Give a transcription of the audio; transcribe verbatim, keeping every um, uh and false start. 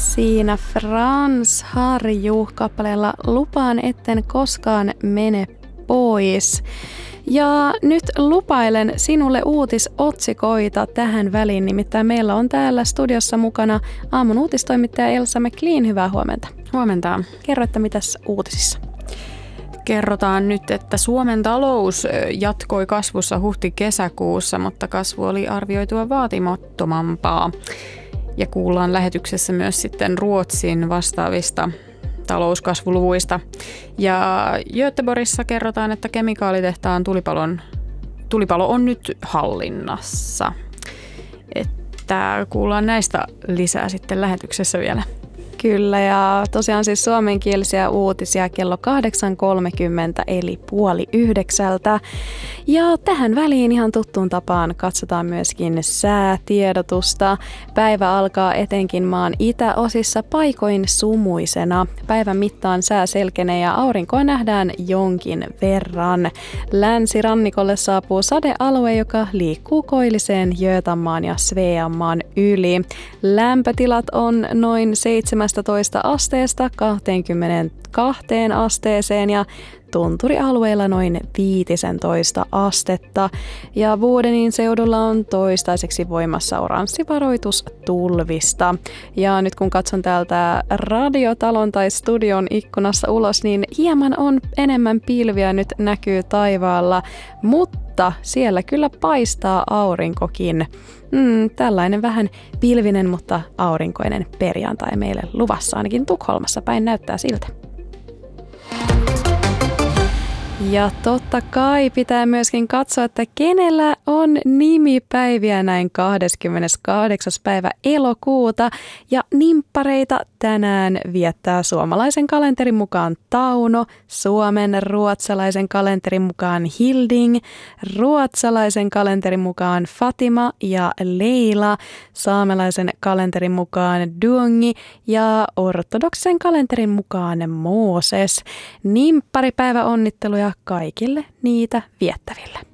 siinä Frans Harju kappaleella Lupaan etten koskaan mene pois. Ja nyt lupailen sinulle uutisotsikoita tähän väliin, nimittäin meillä on täällä studiossa mukana aamun uutistoimittaja Elsa McLean. Hyvää huomenta. Huomenta. Kerro, että mitäs uutisissa? Kerrotaan nyt, että Suomen talous jatkoi kasvussa huhti-kesäkuussa, mutta kasvu oli arvioitua vaatimattomampaa. Ja kuullaan lähetyksessä myös sitten Ruotsin vastaavista talouskasvuluvuista. Ja Göteborgissa kerrotaan, että kemikaalitehtaan tulipalon, tulipalo on nyt hallinnassa. Että kuullaan näistä lisää sitten lähetyksessä vielä. Kyllä, ja tosiaan siis suomenkielisiä uutisia kello kahdeksan kolmekymmentä eli puoli yhdeksältä. Ja tähän väliin ihan tuttuun tapaan katsotaan myöskin säätiedotusta. Päivä alkaa etenkin maan itäosissa paikoin sumuisena. Päivän mittaan sää selkenee ja aurinkoa nähdään jonkin verran. Länsirannikolle saapuu sadealue, joka liikkuu koilliseen Götamaan ja Sveamaan yli. Lämpötilat on noin seitsemästoista asteesta kaksikymmentäkaksi asteeseen ja tunturialueilla noin viisitoista astetta. Ja Bodenin seudulla on toistaiseksi voimassa oranssivaroitus tulvista. Ja nyt kun katson täältä radiotalon tai studion ikkunassa ulos, niin hieman on enemmän pilviä nyt näkyy taivaalla, mutta siellä kyllä paistaa aurinkokin. Mm, tällainen vähän pilvinen, mutta aurinkoinen perjantai meille luvassa, ainakin Tukholmassa päin näyttää siltä. Ja totta kai pitää myöskin katsoa, että kenellä on nimipäiviä näin kahdeskymmeneskahdeksas päivä elokuuta. Ja nimppareita tänään viettää suomalaisen kalenterin mukaan Tauno, Suomen ruotsalaisen kalenterin mukaan Hilding, ruotsalaisen kalenterin mukaan Fatima ja Leila, saamelaisen kalenterin mukaan Duongi ja ortodoksen kalenterin mukaan Mooses. Nimpparipäivä onnitteluja kaikille niitä viettäville.